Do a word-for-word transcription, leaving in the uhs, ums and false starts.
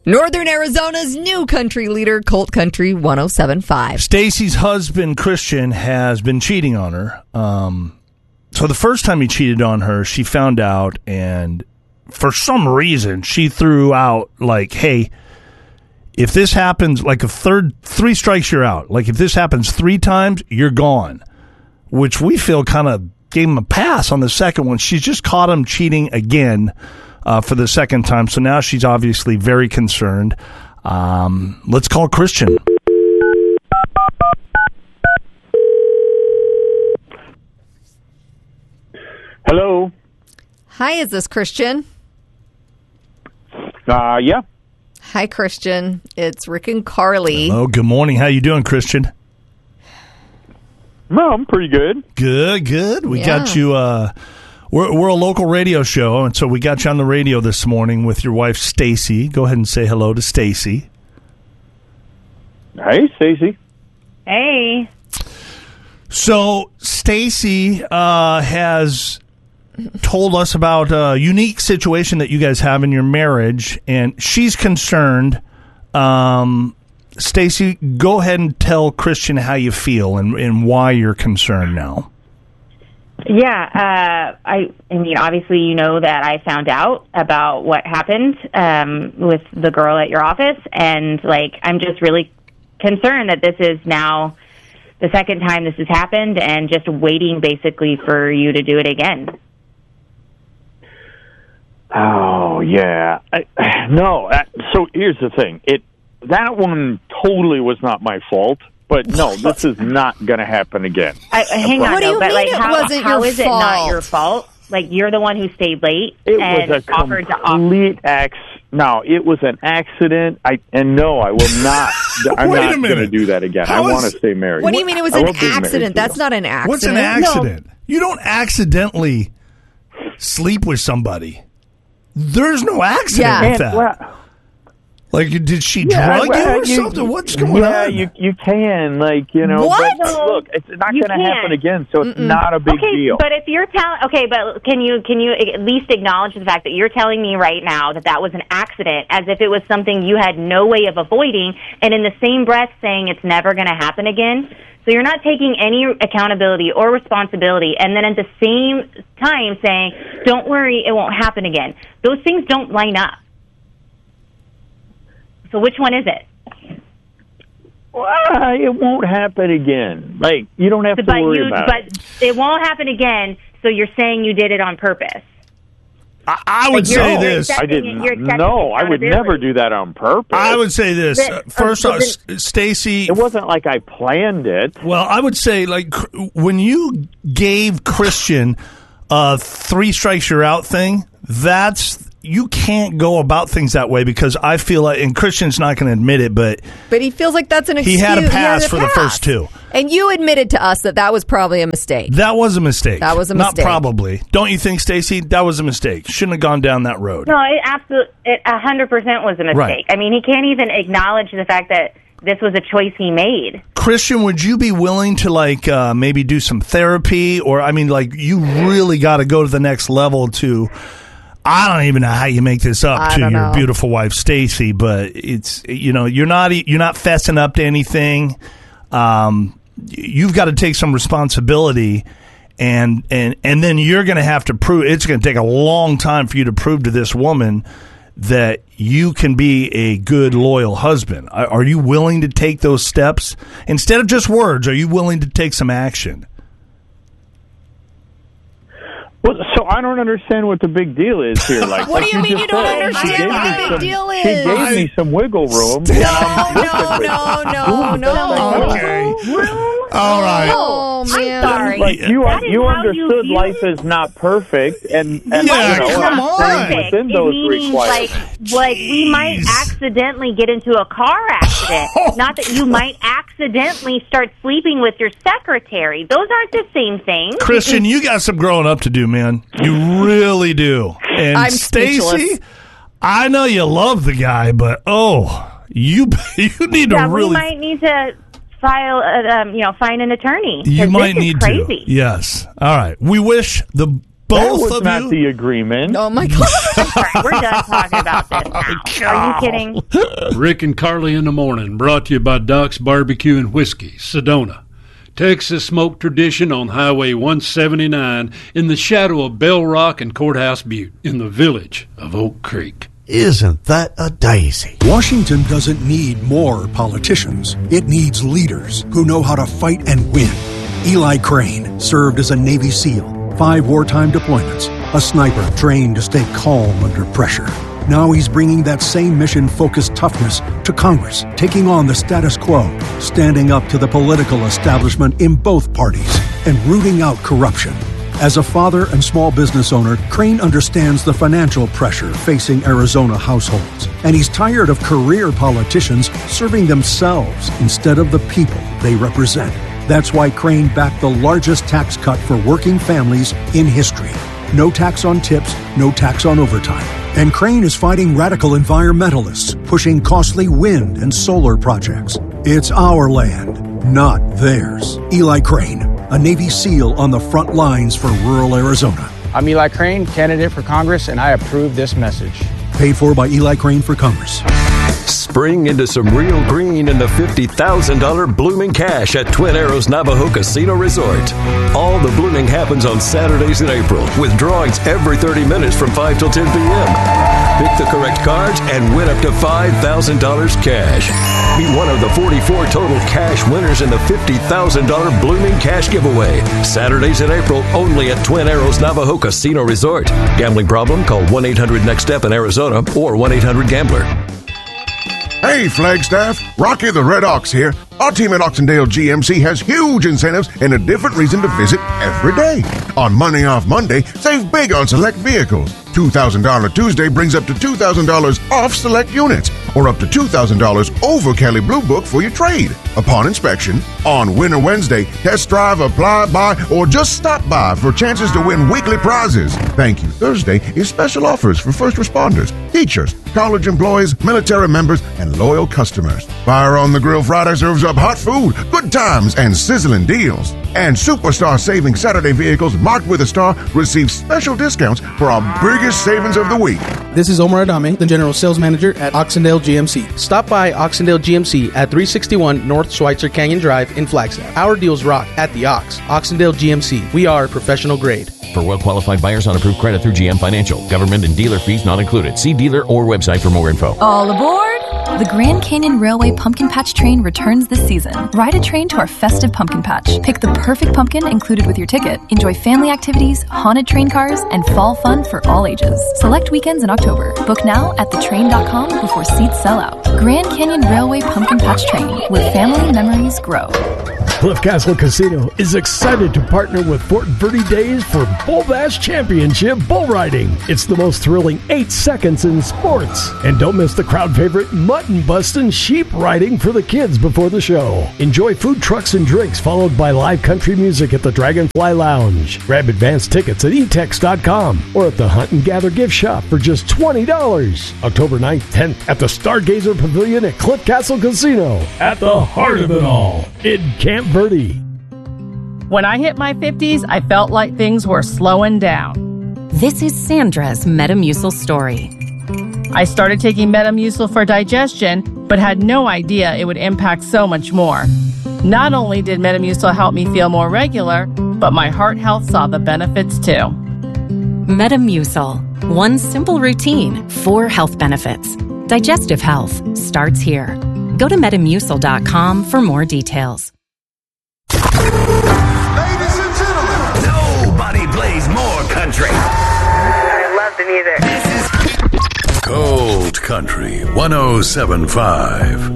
Northern Arizona's new country leader, Colt Country one oh seven point five. Stacy's husband, Christian, has been cheating on her. Um, so the first time he cheated on her, she found out, and for some reason, she threw out, like, hey, if this happens, like a third, three strikes, you're out. Like, if this happens three times, you're gone. Which we feel kind of gave him a pass on the second one. She's just caught him cheating again uh, for the second time. So now she's obviously very concerned. Um, let's call Christian. Hello. Hi, is this Christian? Uh, yeah. Hi, Christian. It's Rick and Carly. Hello, good morning. How you doing, Christian? No, I'm pretty good. Good, good. We Yeah. got you. Uh, we're we're a local radio show, and so we got you on the radio this morning with your wife, Stacy. Go ahead and say hello to Stacy. Hey, Stacy. Hey. So Stacy uh, has told us about a unique situation that you guys have in your marriage, and she's concerned. Um, Stacy, go ahead and tell Christian how you feel and, and why you're concerned now. Yeah, uh, I, I mean, obviously, you know that I found out about what happened um, with the girl at your office, and like, I'm just really concerned that this is now the second time this has happened, and just waiting basically for you to do it again. Oh, yeah. I, no, uh, so here's the thing. It that one totally was not my fault, but no, this is not going to happen again. I, hang on, What do though, you but mean like, it how, wasn't how your is it not fault? your fault? Like, you're the one who stayed late It and was a offered to offer. complete ac- No, it was an accident. I and no, I will not. I'm Wait a not going to minute. do that again. How I want is- to stay married. What do you mean it was I an won't be married to accident? you. That's not an accident. What's an accident? You don't accidentally sleep with somebody. There's no accident Yeah. with And, that. well, Like, did she yeah, drug well, you or you- something? What's going yeah, on? you you can, like, you know. What? But, uh, look, it's not You going to happen can't. again, so it's not a big okay, deal. but if you're telling, okay, but can you can you at least acknowledge the fact that you're telling me right now that that was an accident, as if it was something you had no way of avoiding, and in the same breath saying it's never going to happen again? So you're not taking any accountability or responsibility, and then at the same time saying, "Don't worry, it won't happen again." Those things don't line up. So which one is it? Well, it won't happen again. Like, you don't have to But worry you, about but it. it won't happen again. So you're saying you did it on purpose. I, I would But you're- say you're this. accepting I it- didn't. you're accepting No, I would never accountability. do that on purpose. I would say this. But- Uh, First uh, off, but S- Stacy. It wasn't like I planned it. Well, I would say, like, cr- when you gave Christian a three strikes you're out thing, that's, you can't go about things that way, because I feel like, and Christian's not going to admit it, but But he feels like that's an excuse. he had a pass a for the pass. first two. And you admitted to us that that was probably a mistake. That was a mistake. That was a Not mistake. probably. Don't you think, Stacy? That was a mistake. Shouldn't have gone down that road. No, it absolutely, it a hundred percent was a mistake. Right. I mean, he can't even acknowledge the fact that this was a choice he made. Christian, would you be willing to, like, uh, maybe do some therapy? Or, I mean, like, you really got to go to the next level to, I don't even know how you make this up I to don't your know. beautiful wife, Stacy, but it's, you know, you're not, you're not fessing up to anything. Um, you've got to take some responsibility, and, and, and then you're going to have to prove, it's going to take a long time for you to prove to this woman that you can be a good, loyal husband. Are, are you willing to take those steps? Instead of just words, are you willing to take some action? Well, so I don't understand what the big deal is here. Like, What like do you mean just you don't said, understand she gave what me the big some- deal She is? gave me some wiggle room. and No, I'm no, sticking with no, it. no, no. Okay. All right. Oh, man. I'm sorry. Like, you That is you how understood you life view- is not perfect, and, and Yeah, you know, come I'm on. staying Perfect. within It those means like, requirements. like we might Jeez. accidentally get into a car accident. Oh, Not that you might accidentally start sleeping with your secretary. Those aren't the same thing. Christian, you got some growing up to do, man. You really do. And I'm Stacy, speechless. I know you love the guy, but oh, you you need Yeah, to really. we might need to file, uh, um, you know, find an attorney. 'cause you this might is need crazy. to. Yes. All right. We wish the Both was of not you? the agreement. Oh, my God. All right, we're done talking about this now. Are you kidding? Rick and Carly in the Morning, brought to you by Doc's Barbecue and Whiskey, Sedona. Texas smoke tradition on Highway one seventy-nine in the shadow of Bell Rock and Courthouse Butte in the village of Oak Creek. Isn't that a daisy? Washington doesn't need more politicians. It needs leaders who know how to fight and win. Eli Crane served as a Navy SEAL, five wartime deployments, a sniper trained to stay calm under pressure. Now he's bringing that same mission-focused toughness to Congress, taking on the status quo, standing up to the political establishment in both parties, and rooting out corruption. As a father and small business owner, Crane understands the financial pressure facing Arizona households, and he's tired of career politicians serving themselves instead of the people they represent. That's why Crane backed the largest tax cut for working families in history. No tax on tips, no tax on overtime. And Crane is fighting radical environmentalists, pushing costly wind and solar projects. It's our land, not theirs. Eli Crane, a Navy SEAL on the front lines for rural Arizona. I'm Eli Crane, candidate for Congress, and I approve this message. Paid for by Eli Crane for Congress. Spring into some real green in the fifty thousand dollars Blooming Cash at Twin Arrows Navajo Casino Resort. All the blooming happens on Saturdays in April, with drawings every thirty minutes from five till ten p.m. Pick the correct cards and win up to five thousand dollars cash. Be one of the forty-four total cash winners in the fifty thousand dollars Blooming Cash giveaway. Saturdays in April, only at Twin Arrows Navajo Casino Resort. Gambling problem? Call one eight hundred next step in Arizona or one eight hundred gambler. Hey, Flagstaff, Rocky the Red Ox here. Our team at Oxendale G M C has huge incentives and a different reason to visit every day. On Money Off Monday, save big on select vehicles. two thousand dollars Tuesday brings up to two thousand dollars off select units, or up to two thousand dollars over Kelly Blue Book for your trade. Upon inspection, on Winter Wednesday, test drive, apply, buy, or just stop by for chances to win weekly prizes. Thank You Thursday is special offers for first responders, teachers, college employees, military members, and loyal customers. Fire on the Grill Friday serves up hot food, good times, and sizzling deals. And Superstar Saving Saturday vehicles marked with a star receive special discounts for our biggest savings of the week. This is Omar Adame, the General Sales Manager at Oxendale G M C. Stop by Oxendale G M C at three sixty-one North Schweitzer Canyon Drive in Flagstaff. Our deals rock at the Ox. Oxendale G M C. We are professional grade. For well-qualified buyers on approved credit through G M Financial. Government and dealer fees not included. See dealer or website for more info. All aboard! The Grand Canyon Railway Pumpkin Patch Train returns this season. Ride a train to our festive pumpkin patch. Pick the perfect pumpkin included with your ticket. Enjoy family activities, haunted train cars, and fall fun for all ages. Select weekends in October. Book now at the train dot com before seats sell out. Grand Canyon Railway Pumpkin Patch Train, where family memories grow. Cliff Castle Casino is excited to partner with Fort Verde Days for Bull Bash Championship Bull Riding. It's the most thrilling eight seconds in sports. And don't miss the crowd favorite mutton bustin' sheep riding for the kids before the show. Enjoy food trucks and drinks followed by live country music at the Dragonfly Lounge. Grab advance tickets at e tex dot com or at the Hunt and Gather gift shop for just twenty dollars. October ninth, tenth at the Stargazer Pavilion at Cliff Castle Casino. At the heart of it all, in Camp Verde. When I hit my fifties, I felt like things were slowing down. This is Sandra's Metamucil story. I started taking Metamucil for digestion, but had no idea it would impact so much more. Not only did Metamucil help me feel more regular, but my heart health saw the benefits too. Metamucil. One simple routine, four health benefits. Digestive health starts here. Go to metamucil dot com for more details. Ladies and gentlemen, nobody plays more country. I love the music. This is Gold Country one oh seven point five.